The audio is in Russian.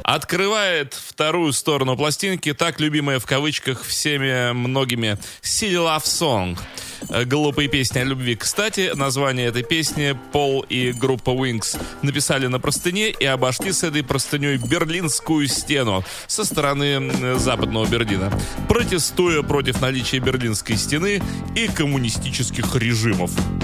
Открывает вторую сторону пластинки так любимая в кавычках всеми многими «Silly Love Song». Глупые песни о любви. Кстати, название этой песни Пол и группа Wings написали на простыне и обошли с этой простыней Берлинскую стену со стороны западного Берлина, протестуя против наличия Берлинской стены и коммунистических режимов.